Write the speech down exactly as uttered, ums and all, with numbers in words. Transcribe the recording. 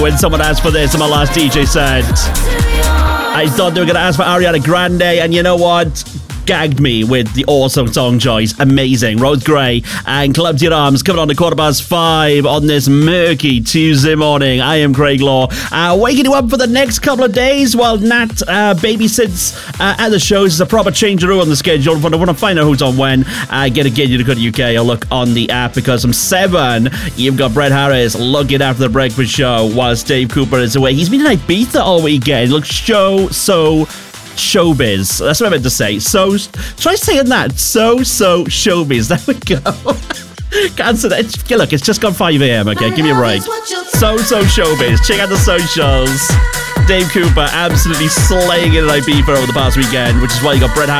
When someone asked for this on my last D J set, I thought they were going to ask for Ariana Grande, and you know what? Gagged me with the awesome song choice. Amazing. Rose Gray and Club to Your Arms coming on to quarter past five on this murky Tuesday morning. I am Craig Law, uh, waking you up for the next couple of days while Nat uh, babysits uh, at the shows. It's a proper changearoo on the schedule. If I want to find out who's on when, uh, get a get you to go to U K or look on the app, because from seven, you've got Brett Harris looking after the breakfast show whilst Dave Cooper is away. He's been in Ibiza all weekend. Looks so, so showbiz. That's what I meant to say. So, try saying that. So, so showbiz. There we go. Can't say that. It's, look, it's just gone five a.m. Okay, give me a break. So, so showbiz. Check out the socials. Dave Cooper absolutely slaying it at Ibiza over the past weekend, which is why you got Brett Harris